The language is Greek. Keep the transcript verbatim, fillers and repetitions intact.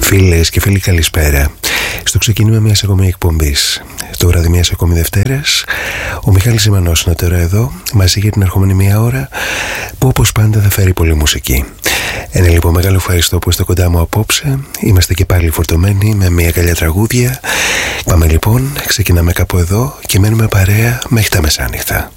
Φίλες και φίλοι, καλησπέρα. Στο ξεκίνημα μιας ακόμη εκπομπής, το βράδυ μιας ακόμη Δευτέρας, ο Μιχάλης Ζημανός είναι τώρα εδώ, μαζί για την ερχόμενη μία ώρα, που όπως πάντα θα φέρει πολύ μουσική. Ένα λοιπόν μεγάλο ευχαριστώ που είστε κοντά μου απόψε. Είμαστε και πάλι φορτωμένοι με μια καλιά τραγούδια. Πάμε λοιπόν, ξεκινάμε κάπου εδώ και μένουμε παρέα μέχρι τα μεσάνυχτα.